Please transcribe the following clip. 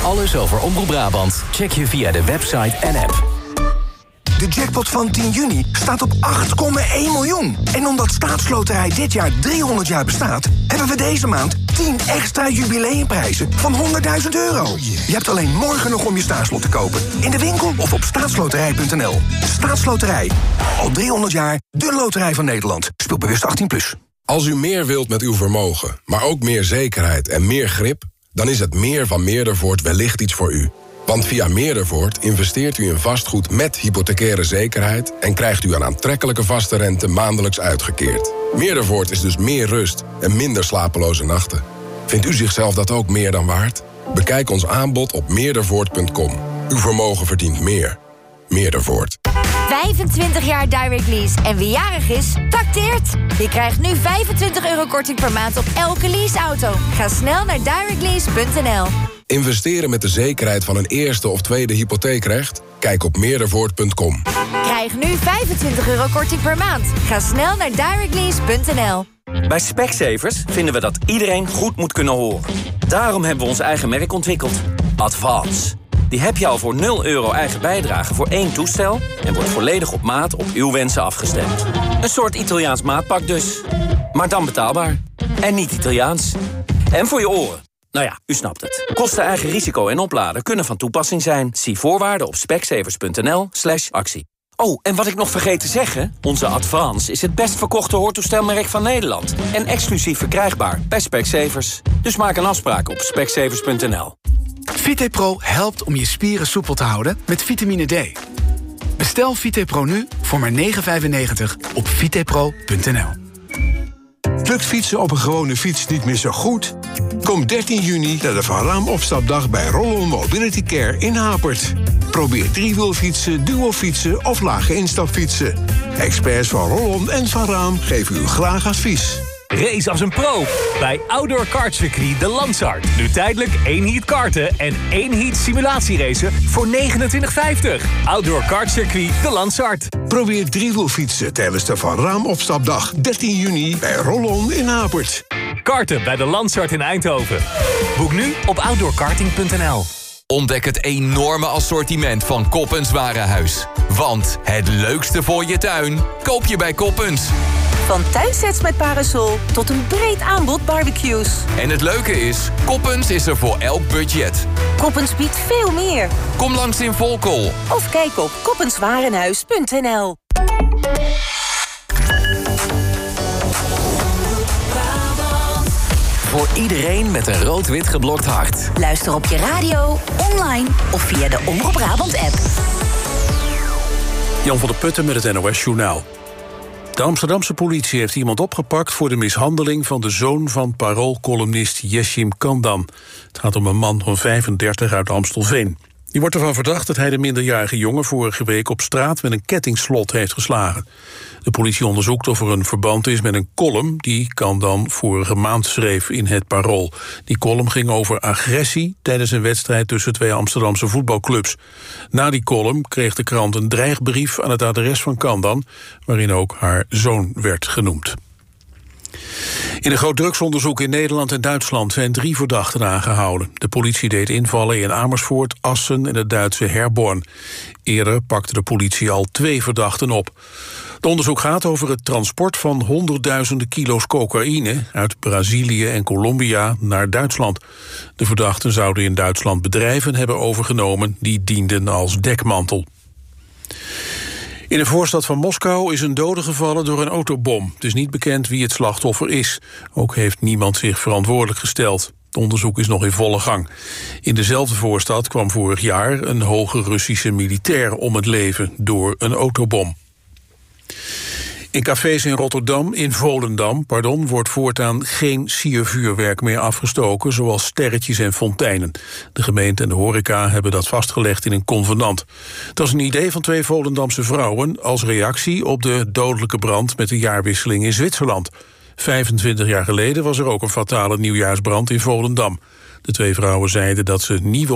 Alles over Omroep Brabant check je via de website en app. De jackpot van 10 juni staat op 8,1 miljoen. En omdat Staatsloterij dit jaar 300 jaar bestaat, hebben we deze maand 10 extra jubileumprijzen van €100.000. Je hebt alleen morgen nog om je staatslot te kopen. In de winkel of op staatsloterij.nl. Staatsloterij. Al 300 jaar de loterij van Nederland. Speel bewust 18+. Als u meer wilt met uw vermogen, maar ook meer zekerheid en meer grip, dan is het meer van Meerdervoort wellicht iets voor u. Want via Meerdervoort investeert u in vastgoed met hypothecaire zekerheid en krijgt u een aantrekkelijke vaste rente maandelijks uitgekeerd. Meerdervoort is dus meer rust en minder slapeloze nachten. Vindt u zichzelf dat ook meer dan waard? Bekijk ons aanbod op meerdervoort.com. Uw vermogen verdient meer. Meerdervoort. 25 jaar Direct Lease. En wie jarig is, tacteert. Je krijgt nu €25 korting per maand op elke leaseauto. Ga snel naar directlease.nl. Investeren met de zekerheid van een eerste of tweede hypotheekrecht? Kijk op meerdervoort.com. Krijg nu €25 korting per maand. Ga snel naar directlease.nl. Bij Specsavers vinden we dat iedereen goed moet kunnen horen. Daarom hebben we ons eigen merk ontwikkeld. Advance. Die heb je al voor €0 eigen bijdrage voor 1 toestel en wordt volledig op maat op uw wensen afgestemd. Een soort Italiaans maatpak dus. Maar dan betaalbaar. En niet Italiaans. En voor je oren. Nou ja, u snapt het. Kosten, eigen risico en opladen kunnen van toepassing zijn. Zie voorwaarden op specsavers.nl/actie. Oh, en wat ik nog vergeet te zeggen, onze Advance is het best verkochte hoortoestelmerk van Nederland. En exclusief verkrijgbaar bij Specsavers. Dus maak een afspraak op specsavers.nl. VitePro helpt om je spieren soepel te houden met vitamine D. Bestel VitePro nu voor maar €9,95 op vitepro.nl. Lukt fietsen op een gewone fiets niet meer zo goed? Kom 13 juni naar de Van Raam opstapdag bij Rollon Mobility Care in Hapert. Probeer driewielfietsen, duofietsen of lage instapfietsen. Experts van Rollon en Van Raam geven u graag advies. Race als een pro bij Outdoor Kartcircuit de Lansart. Nu tijdelijk 1 heat karten en 1 heat simulatieracen voor €29,50. Outdoor Kartcircuit de Lansart. Probeer driewielfietsen tijdens de Van Raam opstapdag 13 juni bij Rollon in Hapert. Karten bij de Lansart in Eindhoven. Boek nu op outdoorkarting.nl. Ontdek het enorme assortiment van Koppens Warenhuis. Want het leukste voor je tuin koop je bij Koppens. Van tuinsets met parasol tot een breed aanbod barbecues. En het leuke is, Koppens is er voor elk budget. Koppens biedt veel meer. Kom langs in Volkel. Of kijk op koppenswarenhuis.nl. Voor iedereen met een rood-wit geblokt hart. Luister op je radio, online of via de Omroep Brabant app. Jan van der Putten met het NOS Journaal. De Amsterdamse politie heeft iemand opgepakt voor de mishandeling van de zoon van Parool-columnist Yeşim Candan. Het gaat om een man van 35 uit Amstelveen. Die wordt ervan verdacht dat hij de minderjarige jongen vorige week op straat met een kettingslot heeft geslagen. De politie onderzoekt of er een verband is met een column die Candan vorige maand schreef in het Parool. Die column ging over agressie tijdens een wedstrijd tussen 2 Amsterdamse voetbalclubs. Na die column kreeg de krant een dreigbrief aan het adres van Candan, waarin ook haar zoon werd genoemd. In een groot drugsonderzoek in Nederland en Duitsland zijn 3 verdachten aangehouden. De politie deed invallen in Amersfoort, Assen en het Duitse Herborn. Eerder pakte de politie al 2 verdachten op. Het onderzoek gaat over het transport van honderdduizenden kilo's cocaïne uit Brazilië en Colombia naar Duitsland. De verdachten zouden in Duitsland bedrijven hebben overgenomen die dienden als dekmantel. In een voorstad van Moskou is een dode gevallen door een autobom. Het is niet bekend wie het slachtoffer is. Ook heeft niemand zich verantwoordelijk gesteld. Het onderzoek is nog in volle gang. In dezelfde voorstad kwam vorig jaar een hoge Russische militair om het leven door een autobom. In cafés in Volendam, wordt voortaan geen siervuurwerk meer afgestoken, zoals sterretjes en fonteinen. De gemeente en de horeca hebben dat vastgelegd in een convenant. Dat is een idee van 2 Volendamse vrouwen als reactie op de dodelijke brand met de jaarwisseling in Zwitserland. 25 jaar geleden was er ook een fatale nieuwjaarsbrand in Volendam. De 2 vrouwen zeiden dat ze nieuwe